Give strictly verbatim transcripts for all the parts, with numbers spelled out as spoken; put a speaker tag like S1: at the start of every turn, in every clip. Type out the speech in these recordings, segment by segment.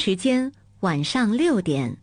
S1: 时间晚上六点。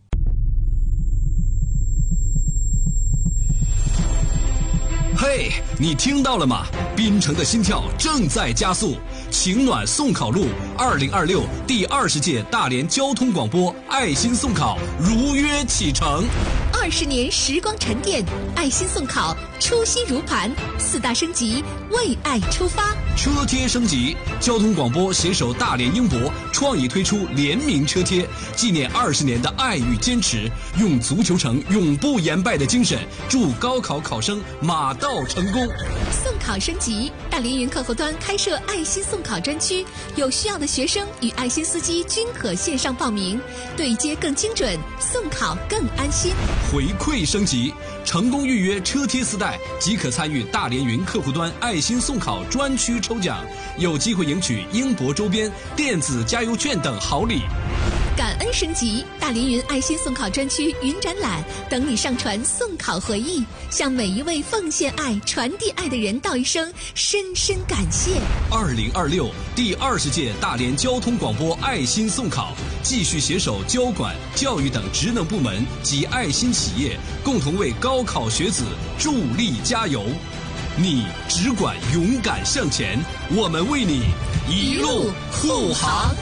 S2: 嘿， hey, 你听到了吗？槟城的心跳正在加速。晴暖送考路二零二六第二十届大连交通广播爱心送考如约启程。
S3: 二十年时光沉淀，爱心送考初心如磐，四大升级，为爱出发。
S2: 车贴升级，交通广播携手大连英博创意推出联名车贴，纪念二十年的爱与坚持，用足球城永不言败的精神，祝高考考生马到成功。
S3: 送考升级，大连云客户端开设爱心送考专区，有需要的学生与爱心司机均可线上报名，对接更精准，送考更安心。
S2: 回馈升级，成功预约车贴四袋即可参与大连云客户端爱心送考专区抽奖，有机会赢取英博周边、电子加油券等好礼。
S3: 感恩升级，大连云爱心送考专区云展览等你上传送考回忆，向每一位奉献爱、传递爱的人道一声深深感谢。
S2: 二零二六第二十届大连交通广播爱心送考，继续携手交管、教育等职能部门及爱心企业，共同为高考学子助力加油。你只管勇敢向前，我们为你一路护航。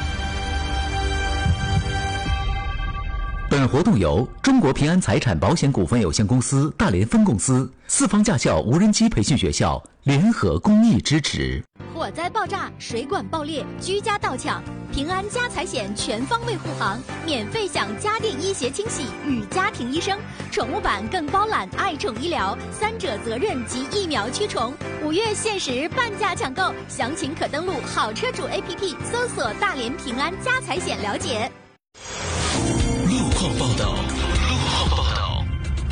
S4: 本活动由中国平安财产保险股份有限公司大连分公司、四方驾校无人机培训学校联合公益支持。
S5: 火灾爆炸、水管爆裂、居家盗抢，平安家财险全方位护航，免费享家电医协清洗与家庭医生，宠物版更包揽爱宠医疗、三者责任及疫苗驱虫。五月限时半价抢购，详情可登录好车主 A P P 搜索大连平安家财险了解。
S2: 路况报道，路况报道。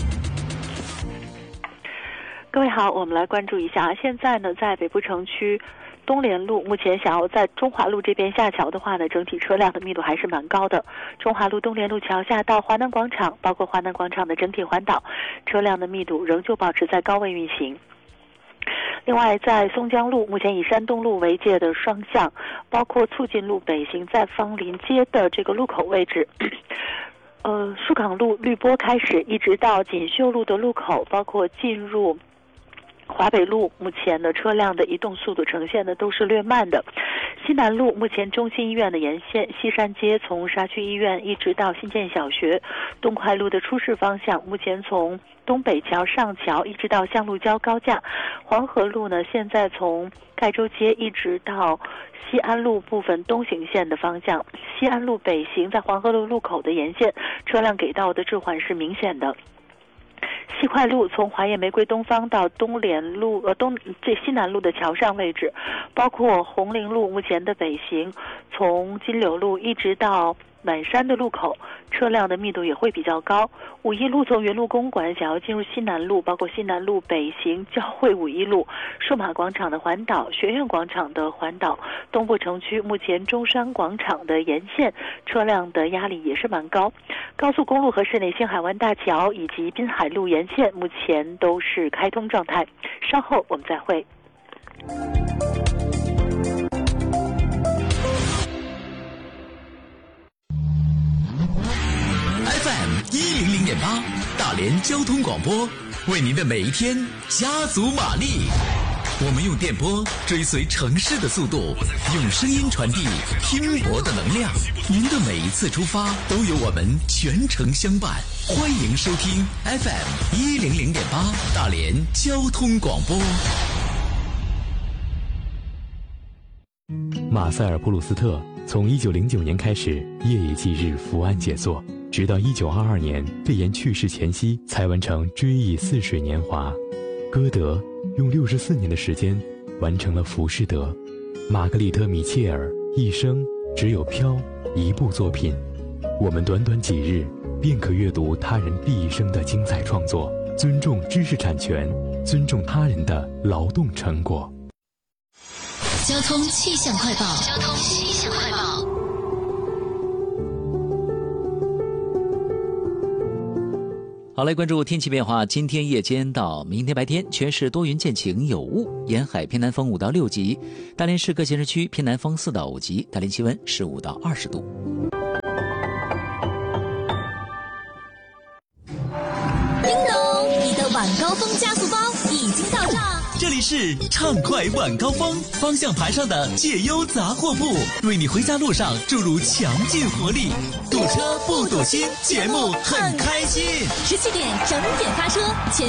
S6: 各位好，我们来关注一下，现在呢，在北部城区东联路，目前想要在中华路这边下桥的话呢，整体车辆的密度还是蛮高的。中华路东联路桥下到华南广场，包括华南广场的整体环岛，车辆的密度仍旧保持在高位运行。另外，在松江路，目前以山东路为界的双向，包括促进路北行在芳林街的这个路口位置，呃，树岗路绿波开始，一直到锦绣路的路口，包括进入华北路，目前的车辆的移动速度呈现的都是略慢的。西南路目前中心医院的沿线，西山街从沙区医院一直到新建小学，东快路的出市方向，目前从东北桥上桥一直到向路交高架。黄河路呢，现在从盖州街一直到西安路部分东行线的方向，西安路北行在黄河路路口的沿线，车辆给到的滞缓是明显的。西快路从华业玫瑰东方到东联路呃东这西南路的桥上位置，包括红陵路目前的北行，从金柳路一直到满山的路口，车辆的密度也会比较高。五一路从云路公馆想要进入西南路，包括西南路北行交汇五一路、数码广场的环岛、学院广场的环岛，东部城区目前中山广场的沿线车辆的压力也是蛮高。高速公路和市内星海湾大桥以及滨海路沿线目前都是开通状态。稍后我们再会。
S4: F M 一零零点八，大连交通广播，为您的每一天加足马力。我们用电波追随城市的速度，用声音传递拼搏的能量。您的每一次出发，都有我们全程相伴。欢迎收听 F M 一零零点八，大连交通广播。
S7: 马塞尔·普鲁斯特从一九零九年开始夜以继日伏案写作，直到一九二二年肺炎去世前夕才完成《追忆似水年华》。歌德用六十四年的时间完成了《浮士德》。玛格丽特·米切尔一生只有《飘》一部作品，我们短短几日便可阅读他人毕生的精彩创作。尊重知识产权，尊重他人的劳动成果。
S3: 交通气象快报。交通气象快报。
S8: 好，来关注天气变化。今天夜间到明天白天全市多云见晴有雾，沿海偏南风五到六级。大连市各行政区偏南风四到五级，大连气温十五到二十度。
S5: 晚高峰加速包已经到账。
S4: 这里是畅快晚高峰，方向盘上的解忧杂货铺，为你回家路上注入强劲活力。堵车不堵心，节目很开心。
S5: 十七点整点发车，前